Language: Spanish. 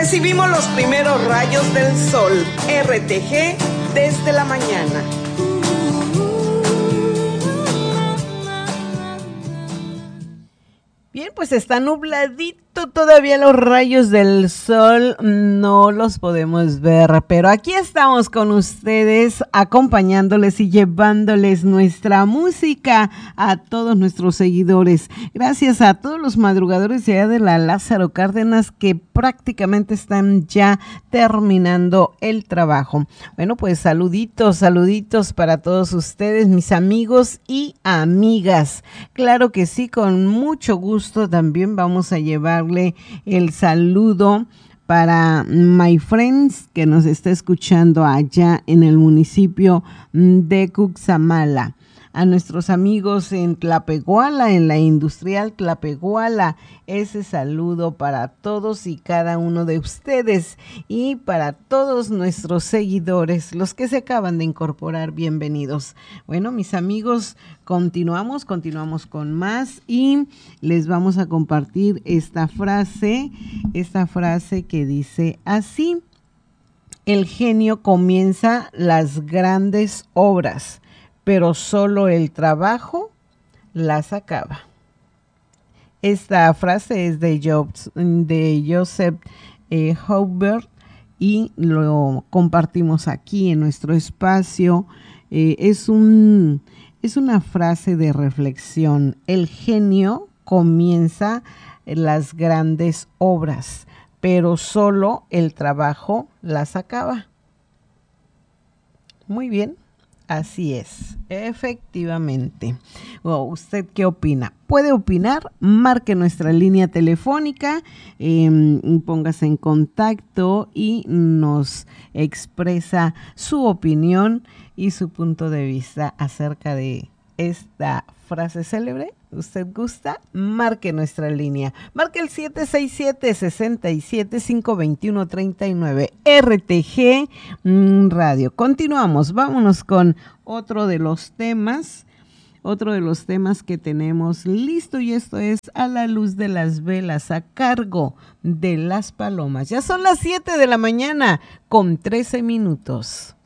Recibimos los primeros rayos del sol. RTG desde la mañana. Bien, pues está nubladito todavía, los rayos del sol no los podemos ver, pero aquí estamos con ustedes acompañándoles y llevándoles nuestra música a todos nuestros seguidores. Gracias a todos los madrugadores de allá de la Lázaro Cárdenas que prácticamente están ya terminando el trabajo. Bueno, pues saluditos para todos ustedes, mis amigos y amigas. Claro que sí, con mucho gusto también vamos a llevarle el saludo para My Friends que nos está escuchando allá en el municipio de Cuxamala. A nuestros amigos en Tlapehuala, en la industrial Tlapehuala, ese saludo para todos y cada uno de ustedes y para todos nuestros seguidores, los que se acaban de incorporar, bienvenidos. Bueno, mis amigos, continuamos con más y les vamos a compartir esta frase que dice así: el genio comienza las grandes obras, pero solo el trabajo las acaba. Esta frase es de Joseph Hauber y lo compartimos aquí en nuestro espacio. Es una frase de reflexión. El genio comienza las grandes obras, pero solo el trabajo las acaba. Muy bien. Así es, efectivamente. ¿Usted qué opina? Puede opinar, marque nuestra línea telefónica, póngase en contacto y nos expresa su opinión y su punto de vista acerca de esta frase célebre. ¿Usted gusta? Marque nuestra línea. Marque el 767-67-521-39 RTG Radio. Continuamos. Vámonos con otro de los temas que tenemos listo, y esto es A la luz de las velas, a cargo de Las Palomas. Ya son las 7 de la mañana con 13 minutos.